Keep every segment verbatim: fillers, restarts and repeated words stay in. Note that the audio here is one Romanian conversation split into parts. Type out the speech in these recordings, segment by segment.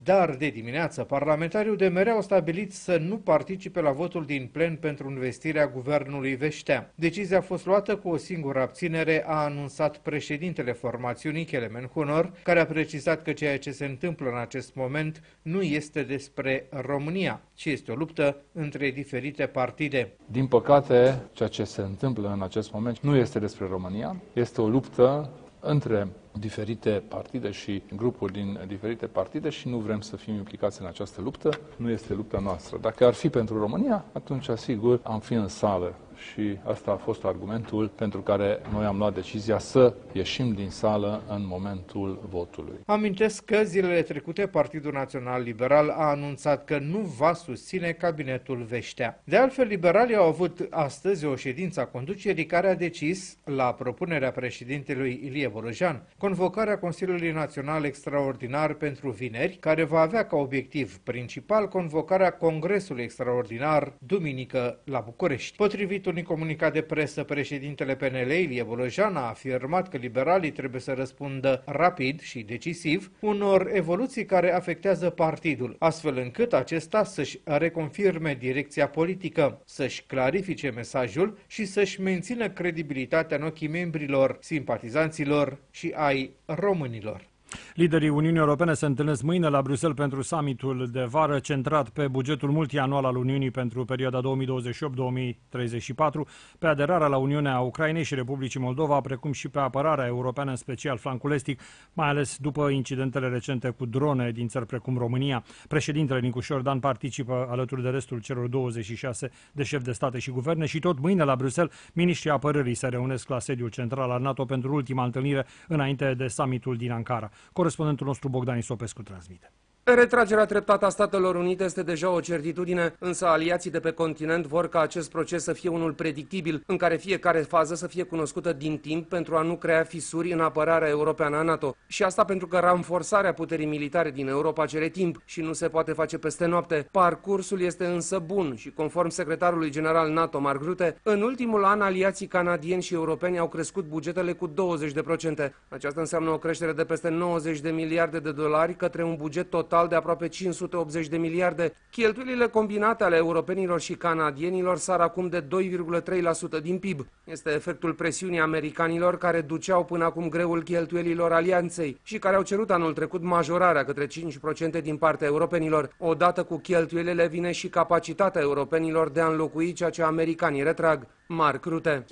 Dar de dimineață, parlamentarii U D M R au stabilit să nu participe la votul din plen pentru investirea guvernului Veștea. Decizia a fost luată cu o singură abținere, a anunțat președintele formațiunii, Kelemen Hunor, care a precizat că ceea ce se întâmplă în acest moment nu este despre România, ci este o luptă între diferite partide. Din păcate, ceea ce se întâmplă în acest moment nu este despre România, este o luptă între diferite partide și grupuri din diferite partide și nu vrem să fim implicați în această luptă. Nu este lupta noastră. Dacă ar fi pentru România, atunci, sigur, am fi în sală. Și asta a fost argumentul pentru care noi am luat decizia să ieșim din sală în momentul votului. Amintesc că zilele trecute Partidul Național Liberal a anunțat că nu va susține cabinetul Veștea. De altfel, liberalii au avut astăzi o ședință a conducerii care a decis, la propunerea președintelui Ilie Bolojan, convocarea Consiliului Național Extraordinar pentru vineri, care va avea ca obiectiv principal convocarea Congresului Extraordinar duminică la București. Potrivit unui comunicat de presă, președintele P N L, Ilie Bolojan, a afirmat că liberalii trebuie să răspundă rapid și decisiv unor evoluții care afectează partidul, astfel încât acesta să-și reconfirme direcția politică, să-și clarifice mesajul și să-și mențină credibilitatea în ochii membrilor, simpatizanților și ai românilor. Liderii Uniunii Europene se întâlnesc mâine la Bruxelles pentru summitul de vară centrat pe bugetul multianual al Uniunii pentru perioada două mii douăzeci și opt două mii treizeci și patru, pe aderarea la Uniunea Ucrainei și Republicii Moldova, precum și pe apărarea europeană, în special flancul estic, mai ales după incidentele recente cu drone din țări precum România. Președintele Nicu Șordan participă alături de restul celor douăzeci și șase de șefi de state și guverne și tot mâine la Bruxelles miniștrii apărării se reunesc la sediul central al NATO pentru ultima întâlnire înainte de summitul din Ankara. Corespondentul nostru Bogdan Isopescu transmite. Retragerea treptată a Statelor Unite este deja o certitudine, însă aliații de pe continent vor ca acest proces să fie unul predictibil, în care fiecare fază să fie cunoscută din timp pentru a nu crea fisuri în apărarea europeană a NATO. Și asta pentru că ranforsarea puterii militare din Europa cere timp și nu se poate face peste noapte. Parcursul este însă bun și, conform secretarului general NATO Mark Rutte, în ultimul an aliații canadieni și europeni au crescut bugetele cu douăzeci de procente. Aceasta înseamnă o creștere de peste nouăzeci de miliarde de dolari către un buget total de aproape cinci sute optzeci de miliarde. Cheltuielile combinate ale europenilor și canadienilor sar acum de doi virgulă trei la sută din P I B. Este efectul presiunii americanilor care duceau până acum greul cheltuielilor alianței și care au cerut anul trecut majorarea către cinci la sută din partea europenilor. Odată cu cheltuielile vine și capacitatea europenilor de a înlocui ceea ce americanii retrag. Mark Rutte.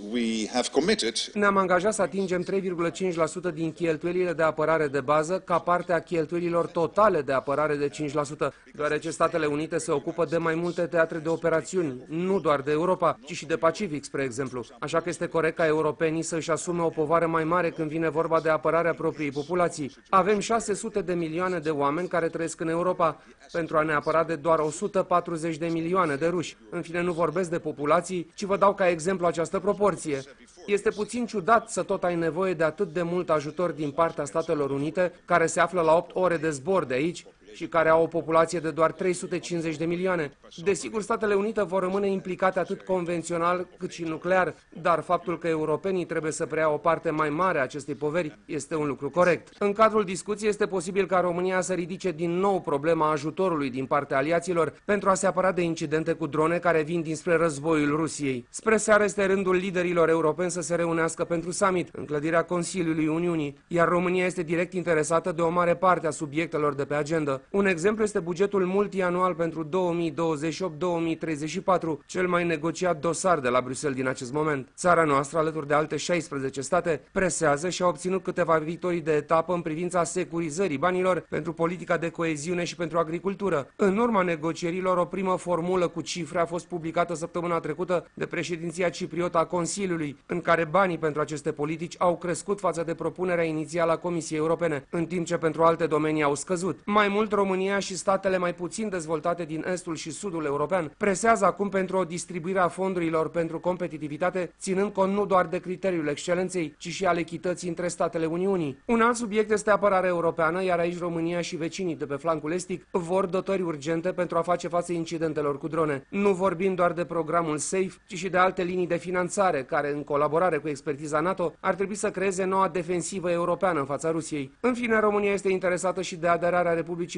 Ne-am angajat să atingem trei virgulă cinci la sută din cheltuielile de apărare de bază ca parte a cheltuielilor totale de apărare de cinci la sută, deoarece Statele Unite se ocupă de mai multe teatre de operațiuni, nu doar de Europa, ci și de Pacific, spre exemplu. Așa că este corect ca europenii să-și asume o povară mai mare când vine vorba de apărarea propriei populații. Avem șase sute de milioane de oameni care trăiesc în Europa pentru a ne apăra de doar o sută patruzeci de milioane de ruși. În fine, nu vorbesc de populații, ci vă dau ca exemplu această proporție. Este puțin ciudat să tot ai nevoie de atât de mult ajutor din partea Statelor Unite, care se află la opt ore de zbor de aici și care au o populație de doar trei sute cincizeci de milioane. Desigur, Statele Unite vor rămâne implicate atât convențional cât și nuclear, dar faptul că europenii trebuie să preia o parte mai mare a acestei poveri este un lucru corect. În cadrul discuției este posibil ca România să ridice din nou problema ajutorului din partea aliaților pentru a se apăra de incidente cu drone care vin dinspre războiul Rusiei. Spre seară este rândul liderilor europeni să se reunească pentru summit în clădirea Consiliului Uniunii, iar România este direct interesată de o mare parte a subiectelor de pe agenda. Un exemplu este bugetul multianual pentru două mii douăzeci și opt două mii treizeci și patru, cel mai negociat dosar de la Bruxelles din acest moment. Țara noastră, alături de alte șaisprezece state, presează și a obținut câteva victorii de etapă în privința securizării banilor pentru politica de coeziune și pentru agricultură. În urma negocierilor, o primă formulă cu cifre a fost publicată săptămâna trecută de președinția cipriotă a Consiliului, în care banii pentru aceste politici au crescut față de propunerea inițială a Comisiei Europene, în timp ce pentru alte domenii au scăzut. Mai mult, România și statele mai puțin dezvoltate din estul și sudul european presează acum pentru o distribuire a fondurilor pentru competitivitate, ținând cont nu doar de criteriul excelenței, ci și al echității între statele Uniunii. Un alt subiect este apărarea europeană, iar aici România și vecinii de pe flancul estic vor dotări urgente pentru a face față incidentelor cu drone. Nu vorbim doar de programul SAFE, ci și de alte linii de finanțare care, în colaborare cu expertiza NATO, ar trebui să creeze noua defensivă europeană în fața Rusiei. În fine, România este interesată și de aderarea Republicii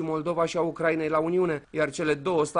Republicii Moldova și a Ucrainei la Uniune, iar cele două state